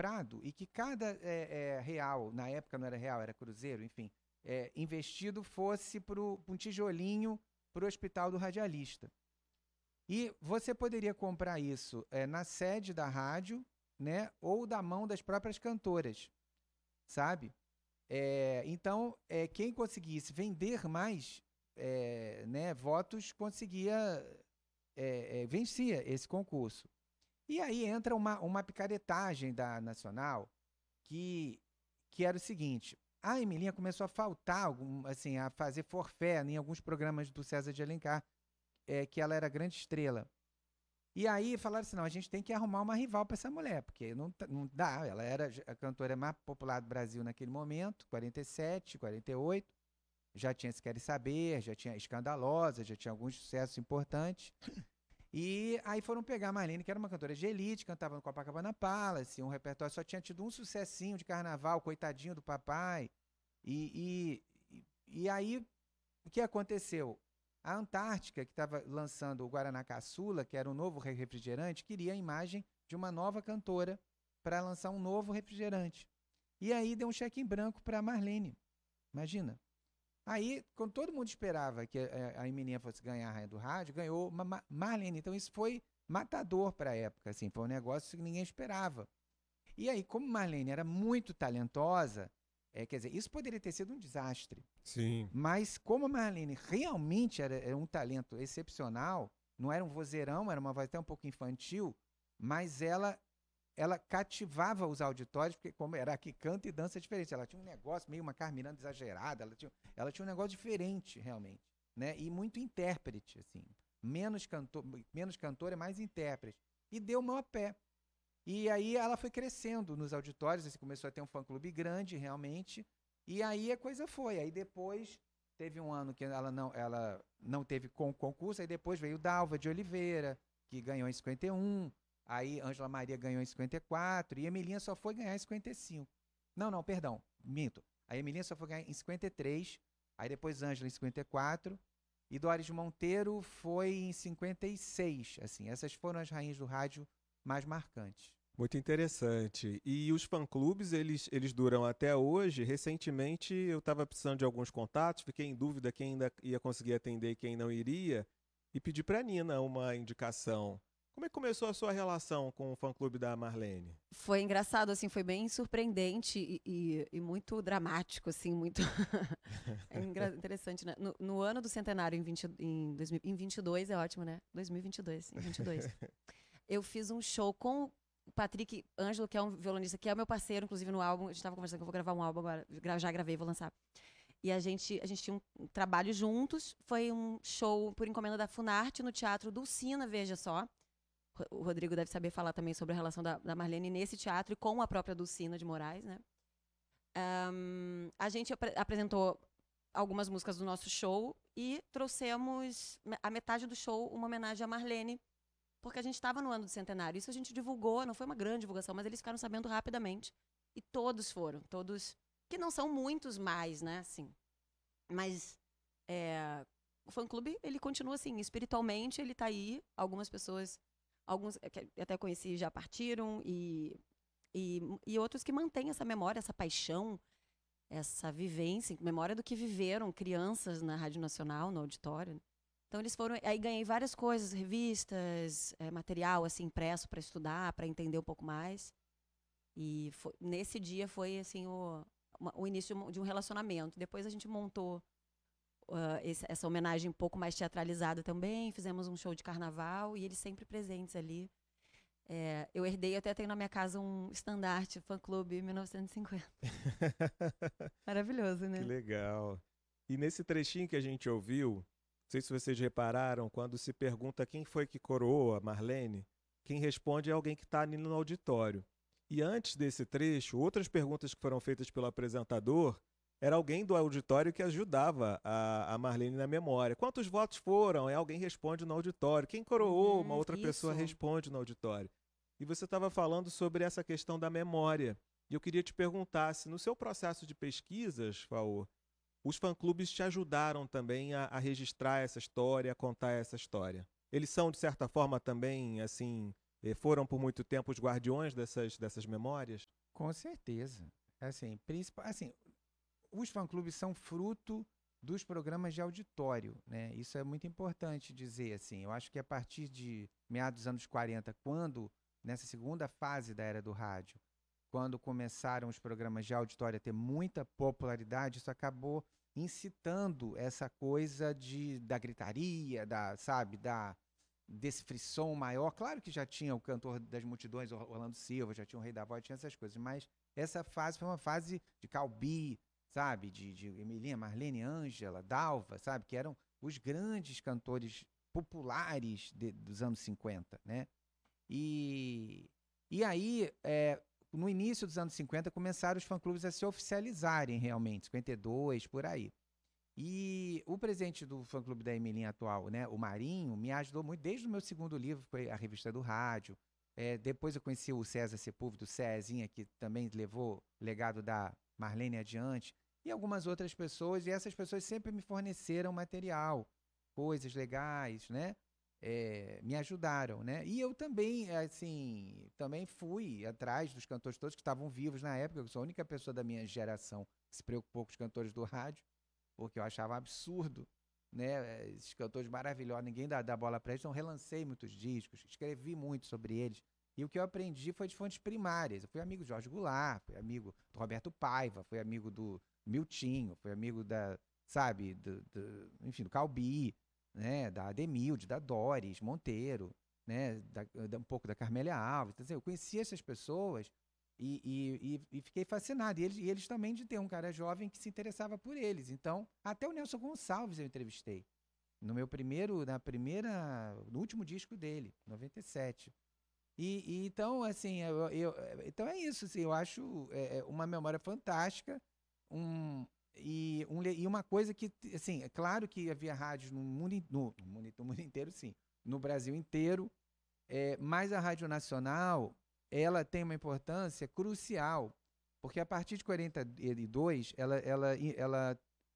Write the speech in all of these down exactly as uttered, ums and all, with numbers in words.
comprado e que cada é, é, real, na época não era real, era cruzeiro, enfim, é, investido fosse para um tijolinho para o Hospital do Radialista. E você poderia comprar isso é, na sede da rádio, né, ou da mão das próprias cantoras, sabe? É, então, é, quem conseguisse vender mais é, né, votos conseguia, é, é, vencia esse concurso. E aí entra uma, uma picaretagem da Nacional que, que era o seguinte: a Emilinha começou a faltar, algum, assim, a fazer forfé em alguns programas do César de Alencar, é, que ela era grande estrela. E aí falaram assim, não, a gente tem que arrumar uma rival para essa mulher, porque não, não dá, ela era a cantora mais popular do Brasil naquele momento, quarenta e sete, quarenta e oito, já tinha Se Quer Saber, já tinha Escandalosa, já tinha alguns sucessos importantes. E aí foram pegar a Marlene, que era uma cantora de elite, cantava no Copacabana Palace, um repertório, só tinha tido um sucessinho de carnaval, Coitadinho do Papai. E, e, e aí, o que aconteceu? A Antártica, que estava lançando o Guaraná Caçula, que era um novo refrigerante, queria a imagem de uma nova cantora para lançar um novo refrigerante. E aí deu um cheque em branco para a Marlene. Imagina. Aí, quando todo mundo esperava que a, a Emilinha fosse ganhar a Rainha do Rádio, ganhou uma Marlene. Então isso foi matador para a época, assim, foi um negócio que ninguém esperava. E aí, como Marlene era muito talentosa, é, quer dizer, isso poderia ter sido um desastre. Sim. Mas como a Marlene realmente era, era um talento excepcional, não era um vozeirão, era uma voz até um pouco infantil, mas ela ela cativava os auditórios, porque como era que canta e dança diferente, ela tinha um negócio meio uma Carmiranda exagerada, ela tinha, ela tinha um negócio diferente realmente, né? E muito intérprete, assim, menos cantor, menos cantora, mais intérprete. E deu o maior pé. E aí ela foi crescendo nos auditórios, assim, começou a ter um fã-clube grande realmente, e aí a coisa foi. Aí depois teve um ano que ela não, ela não teve com concurso, aí depois veio Dalva de Oliveira, que ganhou em cinquenta e um, aí Ângela Maria ganhou em cinquenta e quatro, e Emilinha só foi ganhar em cinquenta e cinco. Não, não, perdão, minto. A Emilinha só foi ganhar em cinquenta e três, aí depois Ângela em cinquenta e quatro, e Doris Monteiro foi em cinquenta e seis, assim. Essas foram as rainhas do rádio mais marcantes. Muito interessante. E os fã-clubes, eles, eles duram até hoje. Recentemente eu estava precisando de alguns contatos, fiquei em dúvida quem ainda ia conseguir atender e quem não iria, e pedi para a Nina uma indicação. Como é que começou a sua relação com o fã-clube da Marlene? Foi engraçado, assim, foi bem surpreendente e, e, e muito dramático, assim, muito... é interessante, né? No, no ano do centenário, em, vinte, em, dois mil, em vinte e dois, é ótimo, né? dois mil e vinte e dois, em vinte e dois. Eu fiz um show com o Patrick Ângelo, que é um violonista, que é o meu parceiro, inclusive, no álbum. A gente estava conversando que eu vou gravar um álbum agora, já gravei, vou lançar. E a gente, a gente tinha um trabalho juntos, foi um show por encomenda da Funarte, no Teatro Dulcina, veja só. O Rodrigo deve saber falar também sobre a relação da, da Marlene nesse teatro e com a própria Dulcina de Moraes, né? Um, a gente ap apresentou algumas músicas do nosso show e trouxemos a metade do show uma homenagem à Marlene, porque a gente estava no ano do centenário. Isso a gente divulgou, não foi uma grande divulgação, mas eles ficaram sabendo rapidamente. E todos foram, todos, que não são muitos mais, né, assim. Mas é, o fã-clube, ele continua assim, espiritualmente ele está aí. Algumas pessoas, alguns que até conheci já partiram, e, e, e outros que mantêm essa memória, essa paixão, essa vivência, memória do que viveram crianças na Rádio Nacional, no auditório. Então eles foram, aí ganhei várias coisas, revistas, é, material assim impresso para estudar, para entender um pouco mais. E foi, nesse dia foi assim o, uma, o início de um relacionamento. Depois a gente montou uh, esse, essa homenagem um pouco mais teatralizada também, fizemos um show de carnaval e eles sempre presentes ali. É, eu herdei, até tenho na minha casa um estandarte, fã-clube mil novecentos e cinquenta. Maravilhoso, né? Que legal. E nesse trechinho que a gente ouviu, não sei se vocês repararam, quando se pergunta quem foi que coroou a Marlene, quem responde é alguém que está ali no auditório. E antes desse trecho, outras perguntas que foram feitas pelo apresentador, era alguém do auditório que ajudava a, a Marlene na memória. Quantos votos foram? É alguém responde no auditório. Quem coroou? Uhum, uma outra isso. pessoa responde no auditório. E você estava falando sobre essa questão da memória. E eu queria te perguntar se no seu processo de pesquisas, Faô, os fã-clubes te ajudaram também a, a registrar essa história, a contar essa história. Eles são, de certa forma, também, assim, eh, foram por muito tempo os guardiões dessas, dessas memórias? Com certeza. Assim, principal, assim, os fã-clubes são fruto dos programas de auditório, né? Isso é muito importante dizer, assim. Eu acho que a partir de meados dos anos quarenta, quando, nessa segunda fase da era do rádio, quando começaram os programas de auditório a ter muita popularidade, isso acabou incitando essa coisa de, da gritaria, da, sabe, da, desse frisson maior. Claro que já tinha o cantor das multidões, Orlando Silva, já tinha o Rei da Voz, tinha essas coisas, mas essa fase foi uma fase de Calbi, sabe, de, de Emilinha, Marlene, Ângela, Dalva, sabe, que eram os grandes cantores populares de, dos anos cinquenta, né? E, e aí, é, no início dos anos cinquenta, começaram os fã-clubes a se oficializarem realmente, cinquenta e dois, por aí. E o presidente do fã-clube da Emilinha atual, né, o Marinho, me ajudou muito desde o meu segundo livro, que foi a Revista do Rádio. É, depois eu conheci o César Sepúlveda, do Cezinha, que também levou o legado da Marlene adiante, e algumas outras pessoas, e essas pessoas sempre me forneceram material, coisas legais, né? É, me ajudaram, né? E eu também, assim, também fui atrás dos cantores todos que estavam vivos na época. Eu sou a única pessoa da minha geração que se preocupou com os cantores do rádio, porque eu achava absurdo, né? Esses cantores maravilhosos, ninguém dá, dá bola para eles, então relancei muitos discos, escrevi muito sobre eles. E o que eu aprendi foi de fontes primárias. Eu fui amigo de Jorge Goulart, fui amigo do Roberto Paiva, fui amigo do Miltinho, fui amigo da, sabe, do, do, enfim, do Calbi, né, da Ademilde, da Doris Monteiro, né, da, da, um pouco da Carmélia Alves. Então, assim, eu conheci essas pessoas e, e, e, e fiquei fascinado. E eles, e eles também de ter um cara jovem que se interessava por eles. Então, até o Nelson Gonçalves eu entrevistei. No meu primeiro, na primeira, no último disco dele, noventa e sete. E, e então, assim, eu, eu, então é isso, assim, eu acho é, uma memória fantástica, um, e, um, e uma coisa que, assim, é claro que havia rádios no mundo, no, no, mundo, no mundo inteiro, sim, no Brasil inteiro, é, mas a Rádio Nacional, ela tem uma importância crucial, porque a partir de quarenta e dois, ela, ela, ela,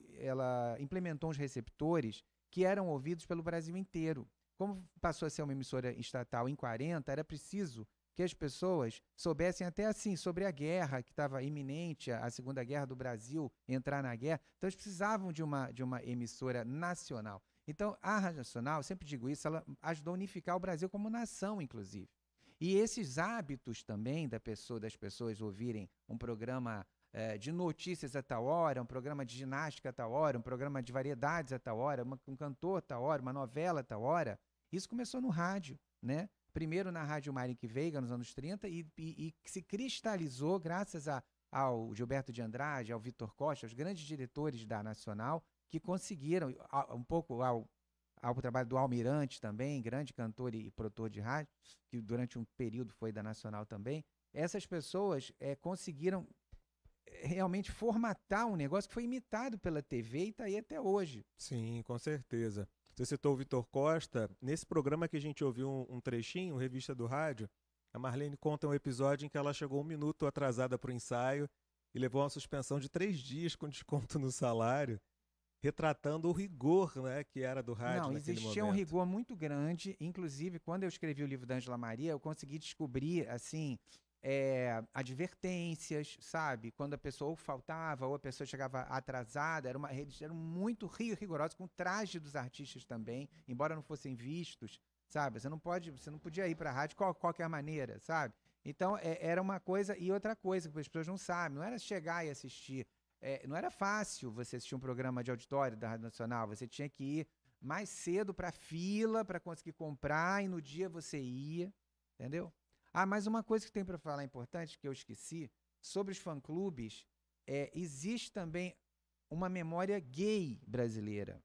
ela implementou uns receptores que eram ouvidos pelo Brasil inteiro. Como passou a ser uma emissora estatal em quarenta, era preciso que as pessoas soubessem até assim sobre a guerra que estava iminente, a Segunda Guerra do Brasil, entrar na guerra. Então eles precisavam de uma, de uma emissora nacional. Então a Rádio Nacional, eu sempre digo isso, ela ajudou a unificar o Brasil como nação, inclusive. E esses hábitos também da pessoa, das pessoas ouvirem um programa eh, de notícias a tal hora, um programa de ginástica a tal hora, um programa de variedades a tal hora, uma, um cantor a tal hora, uma novela a tal hora, isso começou no rádio, né? Primeiro na Rádio Marinque Veiga, nos anos trinta, e, e, e se cristalizou graças a, ao Gilberto de Andrade, ao Vitor Costa, aos grandes diretores da Nacional, que conseguiram, a, um pouco ao, ao trabalho do Almirante também, grande cantor e, e produtor de rádio, que durante um período foi da Nacional também. Essas pessoas é, conseguiram realmente formatar um negócio que foi imitado pela T V e está aí até hoje. Sim, com certeza. Você citou o Vitor Costa. Nesse programa que a gente ouviu um, um trechinho, Revista do Rádio, a Marlene conta um episódio em que ela chegou um minuto atrasada para o ensaio e levou uma suspensão de três dias com desconto no salário, retratando o rigor, né, que era do rádio Não, naquele existia momento. um rigor muito grande. Inclusive, quando eu escrevi o livro da Ângela Maria, eu consegui descobrir, assim, é, advertências, sabe? Quando a pessoa ou faltava ou a pessoa chegava atrasada, era uma, eles eram muito rigorosos, com o traje dos artistas também, embora não fossem vistos, sabe? Você não pode, você não podia ir para a rádio de qualquer maneira, sabe? Então, é, era uma coisa e outra coisa que as pessoas não sabem, não era chegar e assistir. É, não era fácil você assistir um programa de auditório da Rádio Nacional, você tinha que ir mais cedo para a fila para conseguir comprar e no dia você ia, entendeu? Ah, mais uma coisa que tem para falar importante, que eu esqueci, sobre os fã-clubes, é, existe também uma memória gay brasileira.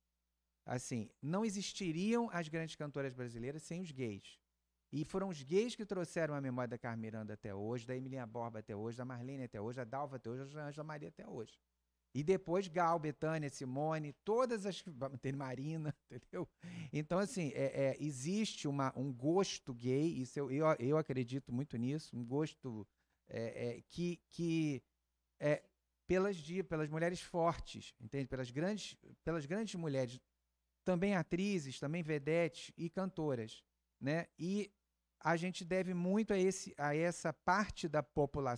Assim, não existiriam as grandes cantoras brasileiras sem os gays. E foram os gays que trouxeram a memória da Carmen Miranda até hoje, da Emilinha Borba até hoje, da Marlene até hoje, da Dalva até hoje, da Ângela Maria até hoje. E depois Gal, Bethânia, Simone, todas as... Tem Marina, entendeu? Então, assim, é, é, existe uma, um gosto gay, isso eu, eu, eu acredito muito nisso, um gosto é, é, que, que é, pelas, pelas mulheres fortes, entende? Pelas grandes, pelas grandes mulheres, também atrizes, também vedetes e cantoras, né? E a gente deve muito a, esse, a essa parte da população